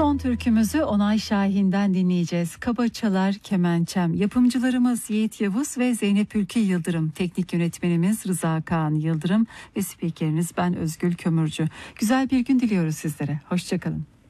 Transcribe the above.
Son türkümüzü Onay Şahin'den dinleyeceğiz. Kaba çalar kemençem. Yapımcılarımız Yiğit Yavuz ve Zeynep Ülke Yıldırım. Teknik yönetmenimiz Rıza Kaan Yıldırım ve spikeriniz ben Özgül Kömürcü. Güzel bir gün diliyoruz sizlere. Hoşçakalın.